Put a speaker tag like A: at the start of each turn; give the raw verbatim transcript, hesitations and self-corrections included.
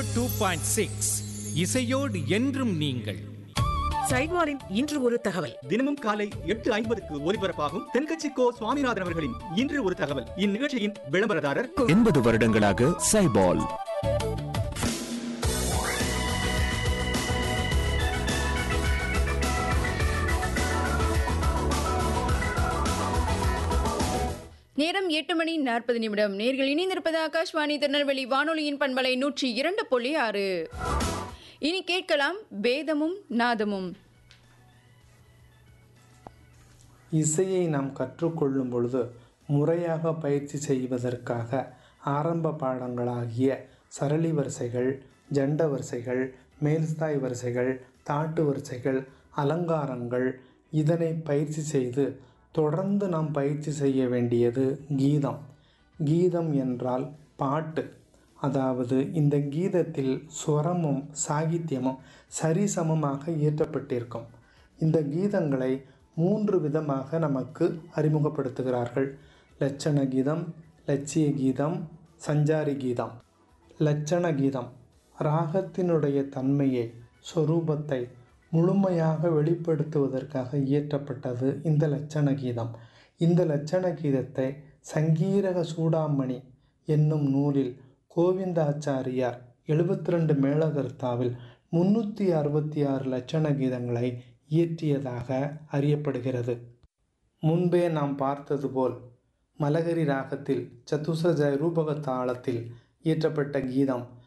A: Two point six இசையோடு என்றும் நீங்கள்.
B: சைட்வாரின் இன்று ஒரு தகவல்.
C: தினமும் காலை எட்டு ஐம்பதுக்கு ஒலிபரப்பாகும் தென்கட்சி கோ சுவாமிநாதன் அவர்களின் இன்று ஒரு தகவல். இந்நிகழ்ச்சியின் விளம்பரதாரர்
D: எண்பது வருடங்களாக சைபால்.
E: நேரம் எட்டு மணி நாற்பது நிமிடம். நேர்கள் இணைந்திருப்பது ஆகாஷ்வாணி திருநெல்வேலி வானொலியின் பண்பலை நூற்றி இரண்டு புள்ளி ஆறு. இனி கேட்கலாம் வேதமும் நாதமும்.
F: இசையை நாம் கற்றுக்கொள்ளும் பொழுது முறையாக பயிற்சி செய்வதற்காக ஆரம்ப பாடங்களாகிய சரளி வரிசைகள், ஜண்ட வரிசைகள், மேல்ஸ்தாய் வரிசைகள், தாட்டு வரிசைகள், அலங்காரங்கள், இதனை பயிற்சி செய்து தொடர்ந்து நாம் பயிற்சி செய்ய வேண்டியது கீதம். கீதம் என்றால் பாட்டு. அதாவது இந்த கீதத்தில் சுரமும் சாகித்யமும் சரிசமமாக இயற்றப்பட்டிருக்கும். இந்த கீதங்களை மூன்று விதமாக நமக்கு அறிமுகப்படுத்துகிறார்கள். லட்சண கீதம், லட்சிய கீதம், சஞ்சாரி கீதம். லட்சண கீதம் ராகத்தினுடைய தன்மையை, சொரூபத்தை முழுமையாக வெளிப்படுத்துவதற்காக இயற்றப்பட்டது இந்த லட்சண கீதம். இந்த லட்சண கீதத்தை சங்கீரக சூடாமணி என்னும் நூலில் கோவிந்தாச்சாரியார் எழுபத்தி ரெண்டு மேளகர்த்தாவில் முன்னூற்றி அறுபத்தி ஆறு லட்சண கீதங்களை இயற்றியதாக அறியப்படுகிறது. முன்பே நாம் பார்த்தது போல் மலகரி ராகத்தில் சதுசஜ ரூபக தாளத்தில் இயற்றப்பட்ட கீதம்